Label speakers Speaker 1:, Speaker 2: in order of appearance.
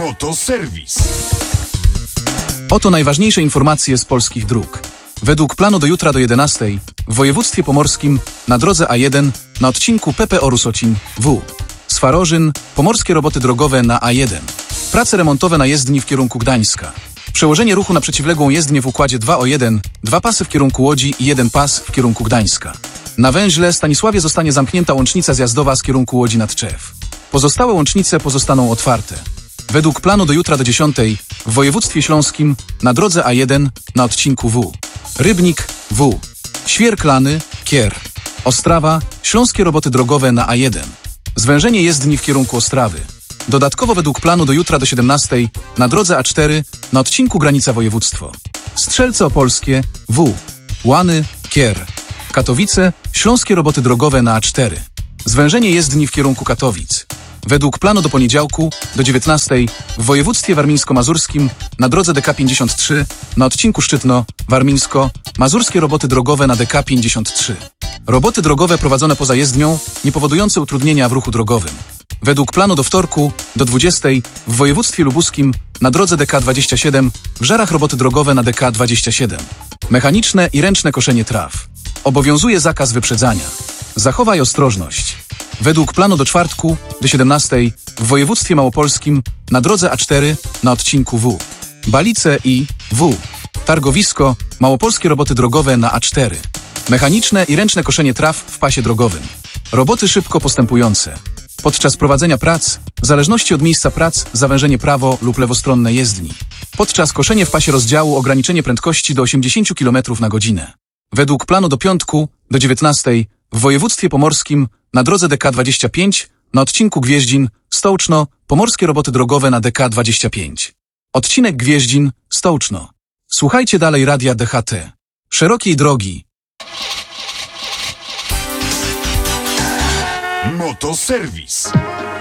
Speaker 1: Motoserwis.
Speaker 2: Oto najważniejsze informacje z polskich dróg. Według planu do jutra do 11 w województwie pomorskim na drodze A1 na odcinku PPO Rusocin W. Swarożyn, pomorskie roboty drogowe na A1. Prace remontowe na jezdni w kierunku Gdańska. Przełożenie ruchu na przeciwległą jezdnię w układzie 2:1, 2 pasy w kierunku Łodzi i 1 pas w kierunku Gdańska. Na węźle Stanisławie zostanie zamknięta łącznica zjazdowa z kierunku Łodzi nad Tczew. Pozostałe łącznice pozostaną otwarte. Według planu do jutra do 10 w województwie śląskim na drodze A1 na odcinku W. Rybnik W. Świerklany, Kier. Ostrawa, śląskie roboty drogowe na A1. Zwężenie jezdni w kierunku Ostrawy. Dodatkowo według planu do jutra do 17 na drodze A4 na odcinku granica województwo. Strzelce Opolskie W. Łany, Kier. Katowice, śląskie roboty drogowe na A4. Zwężenie jezdni w kierunku Katowic. Według planu do poniedziałku do 19 w województwie warmińsko-mazurskim na drodze DK 53 na odcinku Szczytno-Warmińsko mazurskie roboty drogowe na DK 53. Roboty drogowe prowadzone poza jezdnią, nie powodujące utrudnienia w ruchu drogowym. Według planu do wtorku do 20 w województwie lubuskim na drodze DK 27 w Żarach roboty drogowe na DK 27. Mechaniczne i ręczne koszenie traw. Obowiązuje zakaz wyprzedzania. Zachowaj ostrożność. Według planu do czwartku do 17 w województwie małopolskim na drodze A4 na odcinku W. Balice i W. Targowisko, małopolskie roboty drogowe na A4. Mechaniczne i ręczne koszenie traw w pasie drogowym. Roboty szybko postępujące. Podczas prowadzenia prac, w zależności od miejsca prac, zawężenie prawo lub lewostronne jezdni. Podczas koszenia w pasie rozdziału ograniczenie prędkości do 80 km na godzinę. Według planu do piątku do 19 w województwie pomorskim na drodze DK 25 na odcinku Gwieździn, Stołczno, pomorskie roboty drogowe na DK 25. Odcinek Gwieździn, Stołczno. Słuchajcie dalej radia DHT. Szerokiej drogi.
Speaker 1: Motoserwis.